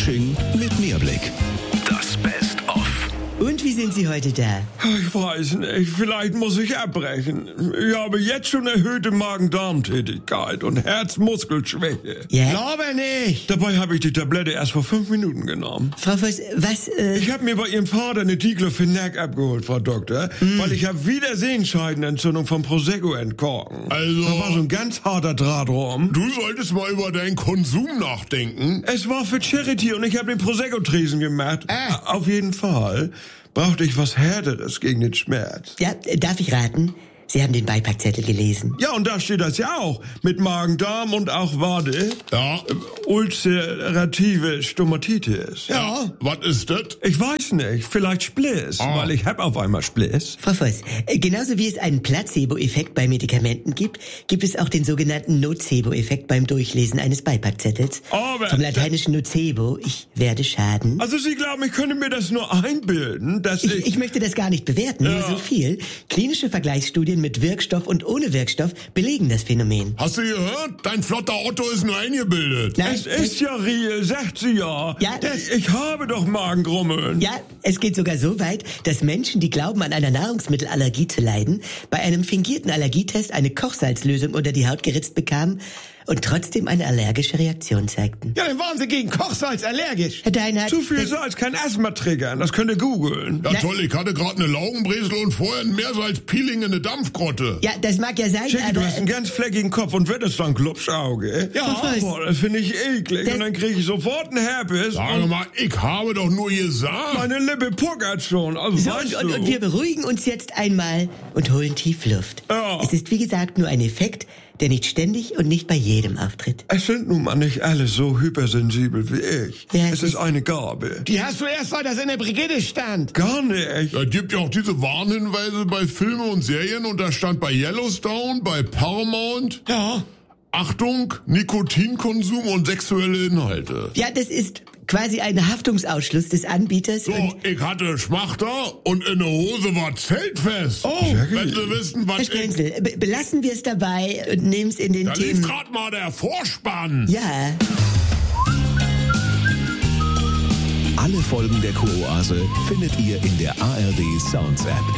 Fasching mit Mehrblick. Das Best-of. Und wie sind Sie heute da? Ich weiß nicht, vielleicht muss ich abbrechen. Ich habe jetzt schon erhöhte Magen-Darm-Tätigkeit und Herzmuskelschwäche. Ja? Glaube nicht. Dabei habe ich die Tablette erst vor 5 Minuten genommen. Frau Voss, was, Ich habe mir bei Ihrem Vater eine Diclofenac abgeholt, Frau Doktor, weil ich habe wieder Sehenscheidenentzündung vom Prosecco entkorken. Also- Da war so ein ganz harter Draht rum. Du solltest mal über deinen Konsum nachdenken. Es war für Charity und ich habe den Prosecco-Tresen gemacht. Auf jeden Fall brauchte ich was Härteres gegen den Schmerz. ja, darf ich raten? Sie haben den Beipackzettel gelesen. Ja, und da steht das ja auch. Mit Magen-Darm und auch, warte, Ja. ulcerative Stomatitis. Ja. Was ist das? Ich weiß nicht, vielleicht Spliss, weil ich hab auf einmal Spliss. Frau Voss, genauso wie es einen Placebo-Effekt bei Medikamenten gibt, gibt es auch den sogenannten Nocebo-Effekt beim Durchlesen eines Beipackzettels. Aber- Vom lateinischen Nocebo, ich werde schaden. Also Sie glauben, ich könnte mir das nur einbilden, dass Ich möchte das gar nicht bewerten, nur so viel. Klinische Vergleichsstudien mit Wirkstoff und ohne Wirkstoff belegen das Phänomen. Hast du gehört? Dein flotter Otto ist nur eingebildet. Nein, Es ist ja real, sagt sie ja. Ja. Ich habe doch Magengrummeln. ja, es geht sogar so weit, dass Menschen, die glauben, an einer Nahrungsmittelallergie zu leiden, bei einem fingierten Allergietest eine Kochsalzlösung unter die Haut geritzt bekamen und trotzdem eine allergische Reaktion zeigten. Ja, dann waren sie gegen Kochsalz allergisch. Herr Deinhardt, Zu viel Salz kann Asthma triggern, das könnt ihr googeln. Ja toll, ich hatte gerade eine Laugenbresel und vorher ein Meersalz-Peeling in eine Dampfgrotte. ja, das mag ja sein, Jackie, aber... du hast einen ganz fleckigen Kopf und wird es dann Glubschauge. Ja. Boah, das finde ich eklig. Das- Und dann kriege ich sofort einen Herpes. Sag mal, ich habe doch nur gesagt. Meine Lippe puckert schon. Also So, weißt und du. wir beruhigen uns jetzt einmal und holen tief Luft. Ja. Es ist wie gesagt nur ein Effekt, der nicht ständig und nicht bei jedem auftritt. Es sind nun mal nicht alle so hypersensibel wie ich. Ja, Es ist eine Gabe. Die hast du erst, weil das in der Brigitte stand. Gar nicht. Es gibt ja auch diese Warnhinweise bei Filmen und Serien und da stand bei Yellowstone, bei Paramount. Ja. Achtung, Nikotinkonsum und sexuelle Inhalte. Ja, das ist quasi ein Haftungsausschluss des Anbieters. So, Und ich hatte Schmachter und in der Hose war Zeltfest. Oh. Wenn Sie wissen, was Herr Sprenzel, belassen wir es dabei und nehmen es in den Da lief Themen. grad mal der Vorspann. Ja. Alle Folgen der Kuroase findet ihr in der ARD Sounds App.